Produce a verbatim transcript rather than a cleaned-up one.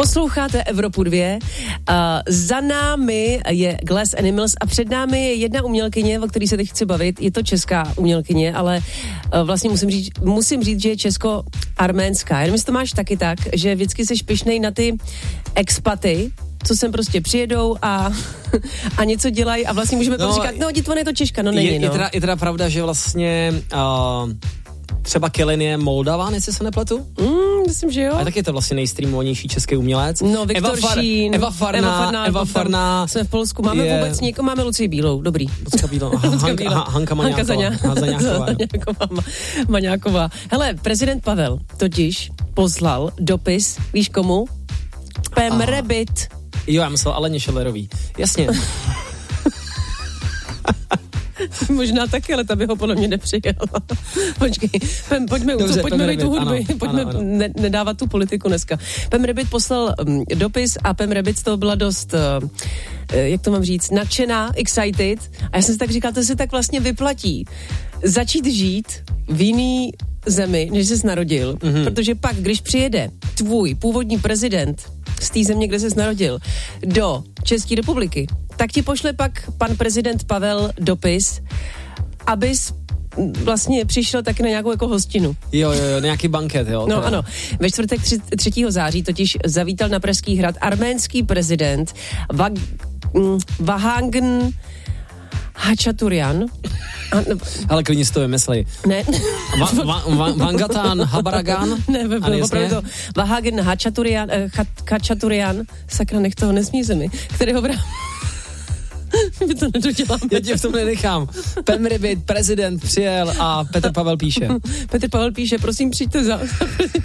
Posloucháte Evropu dvě. Uh, za námi je Glass Animals a před námi je jedna umělkyně, o který se teď chci bavit. Je to česká umělkyně, ale uh, vlastně musím říct, musím říct, že je česko-arménská. Jenom si to máš taky tak, že vždycky jsi pyšnej na ty expaty, co sem prostě přijedou a, a něco dělají a vlastně můžeme no, říkat, no, dítvo, je to Češka, no není, je, no. Je teda, je teda pravda, že vlastně uh, třeba Kellen je Moldaván, jestli se nepletu? Mm, myslím, že jo. A tak je to vlastně nejstreamovanější český umělec. No, Viktor Eva, Far, Šín, Eva Farná, Eva Farná, Eva Farná. Jsme v Polsku, máme je... vůbec někoho, máme Lucii Bílou, dobrý. Lucka Bílou, Hanka, ha, Hanka Maňáková. Hanka Maňáková. Hele, prezident Pavel totiž poslal dopis, víš komu? Pem Rabbit. Jo, já myslel Aleně Schillerový. Jasně. Možná taky, ale ta by ho podle mě nepřijela. Počkej, Pem, pojďme, Dobře, tu, pojďme tu hudby, ano, pojďme ano, ano. Ne, nedávat tu politiku dneska. Pem Rabbit poslal um, dopis a Pem Rabbit z toho byla dost, uh, jak to mám říct, nadšená, excited. A já jsem si tak říkala, to se tak vlastně vyplatí. Začít žít v jiný zemi, než jsi narodil, mm-hmm. protože pak, když přijede tvůj původní prezident z té země, kde jsi narodil, do České republiky, tak ti pošle pak pan prezident Pavel dopis, abys vlastně přišel taky na nějakou jako hostinu. Jo, jo, jo, nějaký banket, jo. No ano. Ve čtvrtek třetího září totiž zavítal na Pražský hrad arménský prezident Vag, Vahangan Hachaturian. Ale klidně si to vymyslej. Ne. Va, va, va, Vangatan Habaragan? Ne, bylo opravdu to. Vahangan Hachaturian, Hachaturian, sakra, nech toho, nesmí se mi, který ho vrát. My to nedoděláme. Já tě v tom nenechám. Pem Rabbit, prezident přijel a Petr Pavel píše. Petr Pavel píše, prosím, přijďte za